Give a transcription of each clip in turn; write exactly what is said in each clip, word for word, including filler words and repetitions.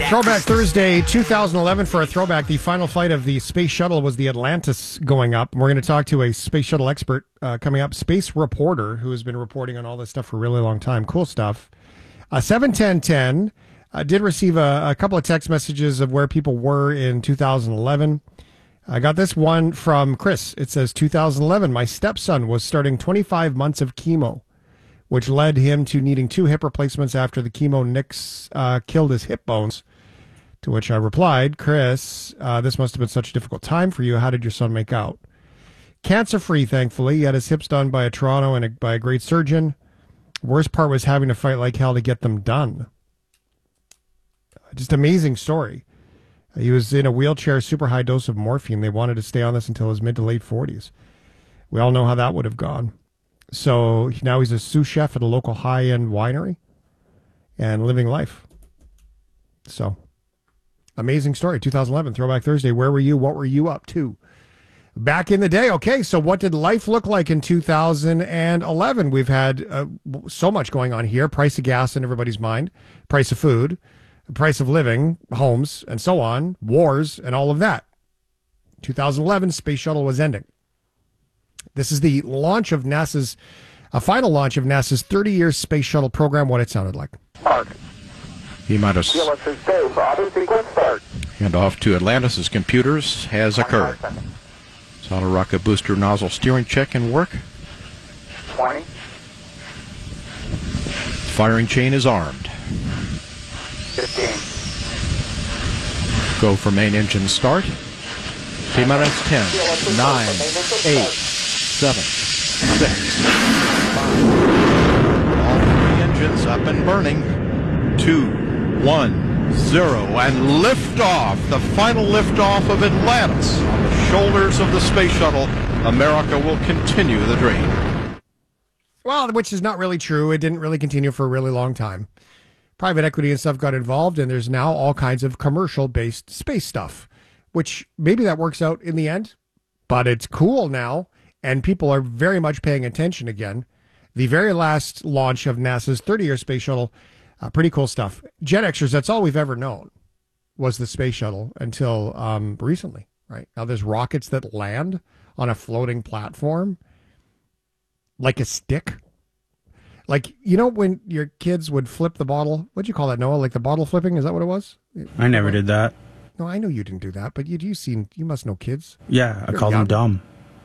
Throwback Thursday, two thousand eleven for a throwback. The final flight of the space shuttle was the Atlantis going up. We're going to talk to a space shuttle expert uh, coming up, space reporter, who has been reporting on all this stuff for a really long time. Cool stuff. Uh, seven ten ten uh, did receive a, a couple of text messages of where people were in two thousand eleven. I got this one from Chris. It says, two thousand eleven, my stepson was starting twenty-five months of chemo, which led him to needing two hip replacements after the chemo nicks uh, killed his hip bones. To which I replied, Chris, uh, this must have been such a difficult time for you. How did your son make out? Cancer-free, thankfully. He had his hips done by a Toronto and a, by a great surgeon. Worst part was having to fight like hell to get them done. Just amazing story. He was in a wheelchair, super high dose of morphine. They wanted to stay on this until his mid to late forties. We all know how that would have gone. So now he's a sous chef at a local high-end winery and living life. So, amazing story. two thousand eleven, Throwback Thursday. Where were you? What were you up to? Back in the day. Okay, so what did life look like in two thousand eleven? We've had uh, so much going on here. Price of gas in everybody's mind. Price of food. Price of living. Homes. And so on. Wars and all of that. two thousand eleven, Space Shuttle was ending. This is the launch of NASA's, a final launch of NASA's thirty-year Space Shuttle program, what it sounded like. Mark. E-minus. And off to Atlantis' computers has occurred. Solid rocket booster nozzle steering check and work. twenty. Firing chain is armed. fifteen. Go for main engine start. T-minus ten, nine, eight, seven, six, five. All three engines up and burning. Two, one, zero, and liftoff. The final liftoff of Atlantis on the shoulders of the space shuttle. America will continue the dream. Well, which is not really true. It didn't really continue for a really long time. Private equity and stuff got involved, and there's now all kinds of commercial-based space stuff, which maybe that works out in the end, but it's cool now, and people are very much paying attention again. The very last launch of NASA's thirty-year space shuttle, uh, pretty cool stuff. JetXers, that's all we've ever known, was the space shuttle until um, recently, right? Now there's rockets that land on a floating platform like a stick. Like, you know, when your kids would flip the bottle, what'd you call that, Noah? Like the bottle flipping? Is that what it was? I never did that. No, I know you didn't do that, but you you seen you must know kids. Yeah, I You're call young. them dumb.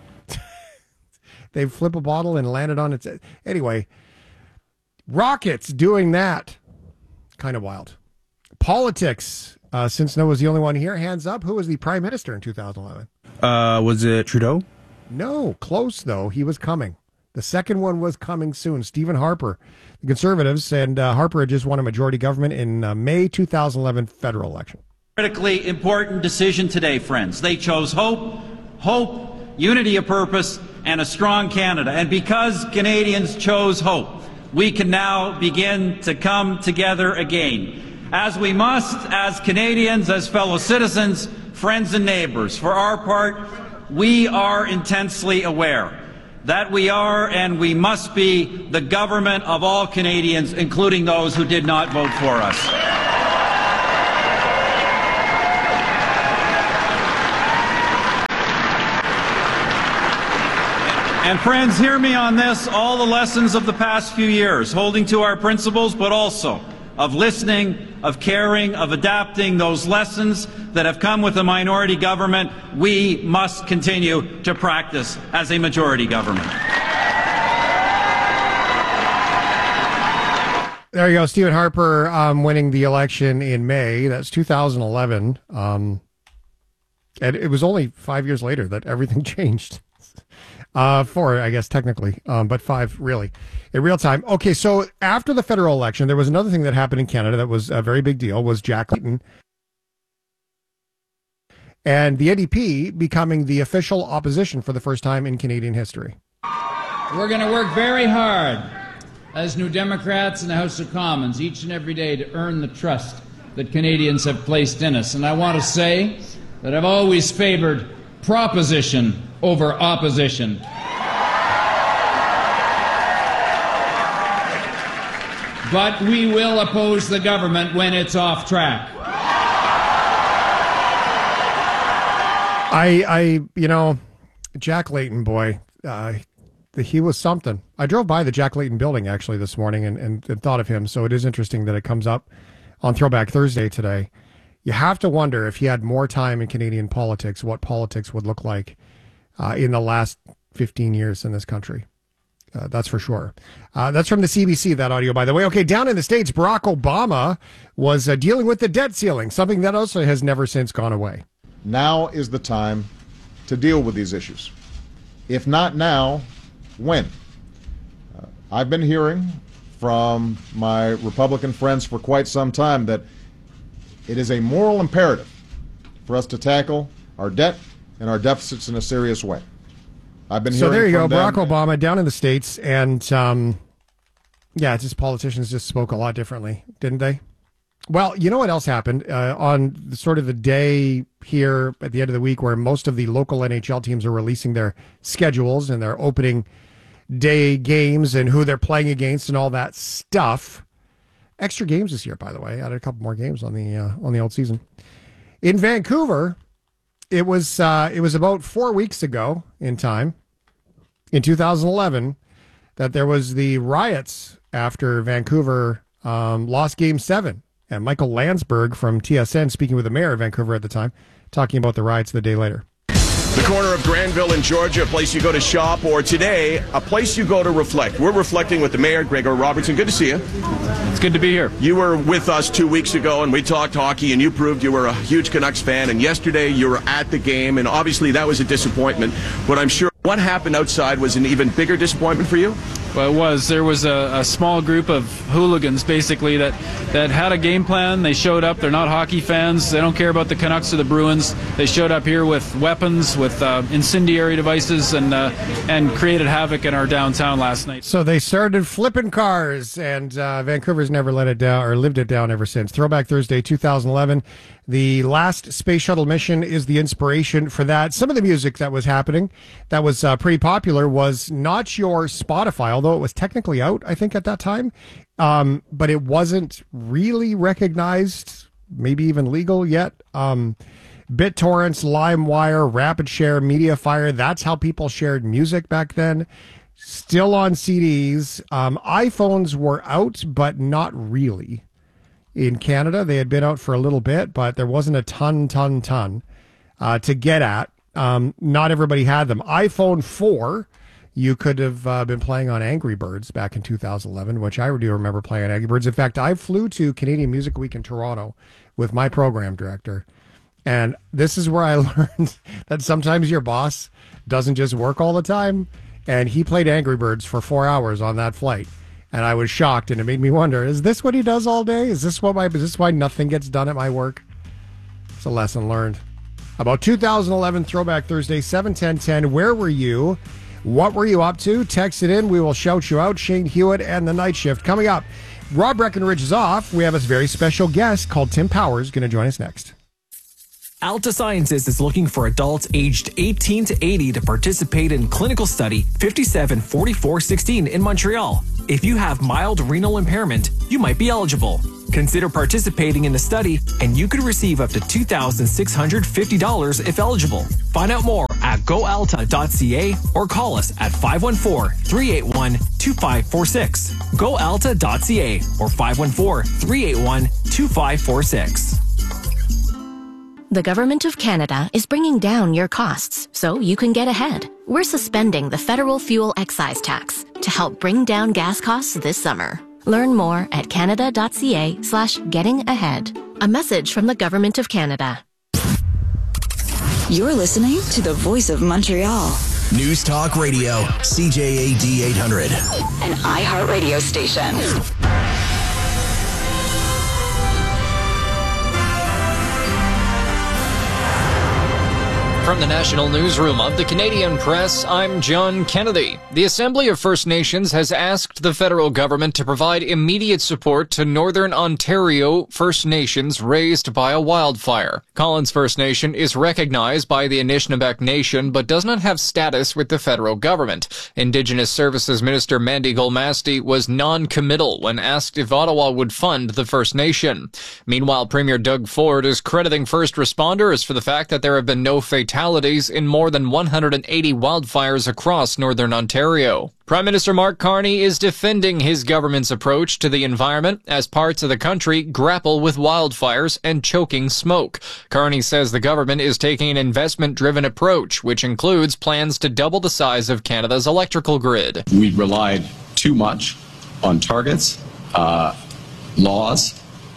They flip a bottle and land it on its... Anyway, rockets doing that. Kind of wild. Politics. Uh, since Noah's the only one here, hands up. Who was the prime minister in two thousand eleven? Uh, was it Trudeau? No, close though. He was coming. The second one was coming soon. Stephen Harper, the Conservatives, and uh, Harper had just won a majority government in uh, May two thousand eleven federal election. Critically important decision today, friends. They chose hope, hope, unity of purpose, and a strong Canada. And because Canadians chose hope, we can now begin to come together again. As we must, as Canadians, as fellow citizens, friends and neighbors. For our part, we are intensely aware that we are and we must be the government of all Canadians, including those who did not vote for us. And friends, hear me on this, all the lessons of the past few years, holding to our principles, but also of listening, of caring, of adapting those lessons that have come with a minority government, we must continue to practice as a majority government. There you go, Stephen Harper um, winning the election in May. That's two thousand eleven. Um, and it was only five years later that everything changed. Uh, four, I guess, technically, um, but five, really, in real time. Okay, so after the federal election, there was another thing that happened in Canada that was a very big deal, was Jack Layton and the N D P becoming the official opposition for the first time in Canadian history. We're going to work very hard as New Democrats in the House of Commons each and every day to earn the trust that Canadians have placed in us. And I want to say that I've always favored proposition over opposition. But we will oppose the government when it's off track. I, I, you know, Jack Layton, boy, uh, he was something. I drove by the Jack Layton building actually this morning and, and, and thought of him. So it is interesting that it comes up on Throwback Thursday today. You have to wonder if he had more time in Canadian politics, what politics would look like uh, in the last fifteen years in this country. Uh, that's for sure. Uh, that's from the C B C, that audio, by the way. Okay, down in the States, Barack Obama was uh, dealing with the debt ceiling, something that also has never since gone away. Now is the time to deal with these issues. If not now, when? Uh, I've been hearing from my Republican friends for quite some time that it is a moral imperative for us to tackle our debt and our deficits in a serious way. I've been so hearing there you go, from Barack them. Obama down in the States, and um, yeah, it's just politicians just spoke a lot differently, didn't they? Well, you know what else happened uh, on the, sort of the day here at the end of the week where most of the local N H L teams are releasing their schedules and their opening day games and who they're playing against and all that stuff. Extra games this year, by the way. Added a couple more games on the uh, on the old season. In Vancouver, it was uh, it was about four weeks ago in time, in two thousand eleven, that there was the riots after Vancouver um, lost Game Seven. And Michael Landsberg from T S N, speaking with the mayor of Vancouver at the time, talking about the riots the day later. The corner of Granville and Georgia, a place you go to shop, or today, a place you go to reflect. We're reflecting with the mayor, Gregor Robertson. Good to see you. It's good to be here. You were with us two weeks ago, and we talked hockey, and you proved you were a huge Canucks fan. And yesterday, you were at the game, and obviously that was a disappointment. But I'm sure what happened outside was an even bigger disappointment for you? Well, it was. There was a, a small group of hooligans, basically, that, that had a game plan. They showed up. They're not hockey fans. They don't care about the Canucks or the Bruins. They showed up here with weapons, with uh, incendiary devices, and uh, and created havoc in our downtown last night. So they started flipping cars, and uh, Vancouver's never let it down or lived it down ever since. Throwback Thursday two thousand eleven. The last space shuttle mission is the inspiration for that. Some of the music that was happening that was uh, pretty popular was not your Spotify, although it was technically out, I think, at that time. Um, but it wasn't really recognized, maybe even legal yet. Um, BitTorrents, LimeWire, RapidShare, MediaFire, that's how people shared music back then. Still on C Ds. Um, iPhones were out, but not really. In Canada, they had been out for a little bit, but there wasn't a ton, ton, ton uh, to get at. Um, not everybody had them. iPhone four, you could have uh, been playing on Angry Birds back in two thousand eleven, which I do remember playing on Angry Birds. In fact, I flew to Canadian Music Week in Toronto with my program director, and this is where I learned that sometimes your boss doesn't just work all the time, and he played Angry Birds for four hours on that flight. And I was shocked, and it made me wonder, is this what he does all day? Is this what my, is this why nothing gets done at my work? It's a lesson learned. About two thousand eleven Throwback Thursday, seven ten ten. Where were you? What were you up to? Text it in. We will shout you out. Shane Hewitt and the Night Shift. Coming up, Rob Breckenridge is off. We have a very special guest called Tim Powers going to join us next. Alta Sciences is looking for adults aged eighteen to eighty to participate in clinical study fifty-seven forty-four sixteen in Montreal. If you have mild renal impairment, you might be eligible. Consider participating in the study, and you could receive up to two thousand six hundred fifty dollars if eligible. Find out more at go alta dot c a or call us at five one four, three eight one, two five four six. go alta dot c a or five one four, three eight one, two five four six. The Government of Canada is bringing down your costs so you can get ahead. We're suspending the federal fuel excise tax to help bring down gas costs this summer. Learn more at canada dot c a slash getting ahead. A message from the Government of Canada. You're listening to the Voice of Montreal. News Talk Radio, C J A D eight hundred. An iHeartRadio station. From the National Newsroom of the Canadian Press, I'm John Kennedy. The Assembly of First Nations has asked the federal government to provide immediate support to Northern Ontario First Nations raised by a wildfire. Collins First Nation is recognized by the Anishinaabeg Nation but does not have status with the federal government. Indigenous Services Minister Mandy Golmasti was non-committal when asked if Ottawa would fund the First Nation. Meanwhile, Premier Doug Ford is crediting first responders for the fact that there have been no fatalities fatalities in more than one hundred eighty wildfires across northern Ontario. Prime Minister Mark Carney is defending his government's approach to the environment as parts of the country grapple with wildfires and choking smoke. Carney says the government is taking an investment-driven approach, which includes plans to double the size of Canada's electrical grid. We relied too much on targets, uh, laws,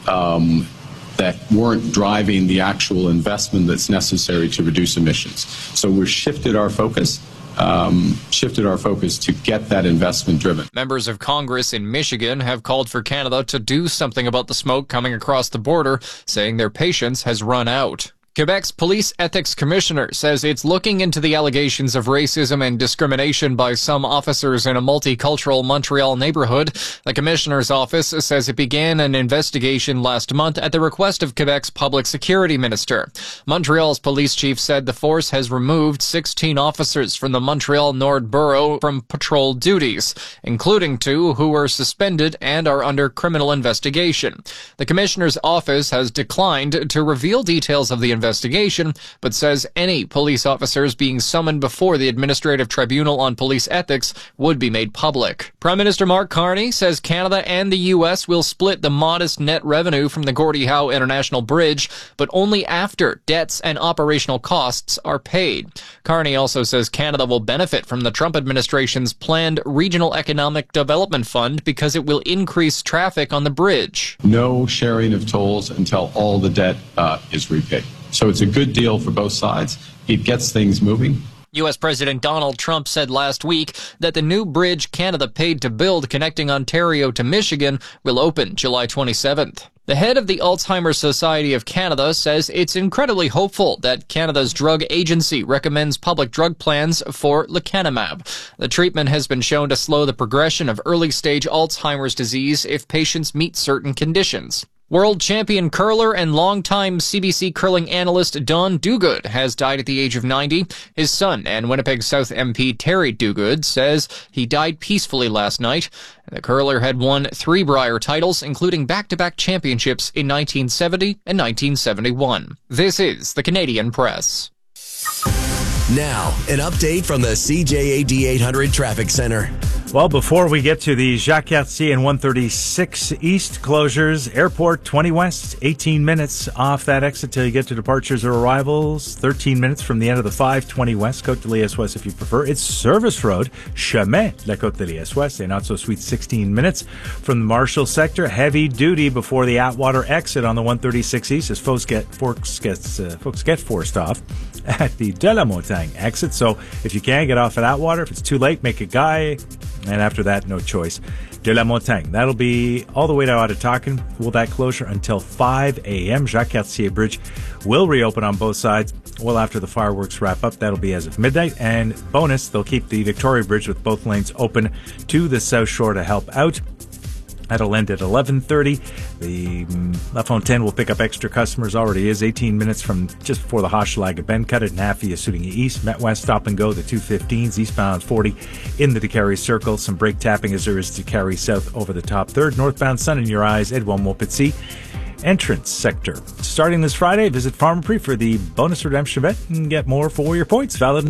um, that weren't driving the actual investment that's necessary to reduce emissions. So we've shifted our focus. Um, shifted our focus to get that investment driven. Members of Congress in Michigan have called for Canada to do something about the smoke coming across the border, saying their patience has run out. Quebec's Police Ethics Commissioner says it's looking into the allegations of racism and discrimination by some officers in a multicultural Montreal neighborhood. The commissioner's office says it began an investigation last month at the request of Quebec's public security minister. Montreal's police chief said the force has removed sixteen officers from the Montreal Nord Borough from patrol duties, including two who were suspended and are under criminal investigation. The commissioner's office has declined to reveal details of the investigation. investigation, but says any police officers being summoned before the Administrative Tribunal on Police Ethics would be made public. Prime Minister Mark Carney says Canada and the U S will split the modest net revenue from the Gordie Howe International Bridge, but only after debts and operational costs are paid. Carney also says Canada will benefit from the Trump administration's planned Regional Economic Development Fund because it will increase traffic on the bridge. No sharing of tolls until all the debt uh, is repaid. So it's a good deal for both sides. It gets things moving. U S President Donald Trump said last week that the new bridge Canada paid to build connecting Ontario to Michigan will open July twenty-seventh. The head of the Alzheimer's Society of Canada says it's incredibly hopeful that Canada's drug agency recommends public drug plans for lecanemab. The treatment has been shown to slow the progression of early-stage Alzheimer's disease if patients meet certain conditions. World champion curler and longtime C B C curling analyst Don Duguid has died at the age of ninety. His son and Winnipeg South M P Terry Duguid says he died peacefully last night. The curler had won three Brier titles, including back-to-back championships in nineteen seventy and nineteen seventy-one. This is the Canadian Press. Now, an update from the C J A D eight hundred Traffic Center. Well, before we get to the Jacques Cartier and one thirty-six East closures, Airport twenty West, eighteen minutes off that exit till you get to departures or arrivals, thirteen minutes from the end of the five twenty West, Côte de l'Est Ouest if you prefer. It's Service Road, Chemin de la Côte de l'Est Ouest, a not-so-sweet sixteen minutes from the Marshall sector. Heavy duty before the Atwater exit on the one thirty-six East as folks get, folks gets, uh, folks get forced off at the De La Montagne exit. So if you can, get off at Atwater. If it's too late, make a guy. And after that, no choice. De La Montagne. That'll be all the way to Ottawa. Will that closure until five a.m. Jacques Cartier Bridge will reopen on both sides well after the fireworks wrap up. That'll be as of midnight. And bonus, they'll keep the Victoria Bridge with both lanes open to the South Shore to help out. That'll end at eleven thirty. The La Fontaine will pick up extra customers. Already is eighteen minutes from just before the Hochelaga Bend. Cut it in half via Sooting East. Met West stop and go. The two fifteens eastbound forty in the DeCarry Circle. Some brake tapping as there is DeCarry South over the top third. Northbound Sun in your eyes. Edouard Montpetit entrance sector. Starting this Friday, visit Pharmaprix for the bonus redemption event and get more for your points. Valid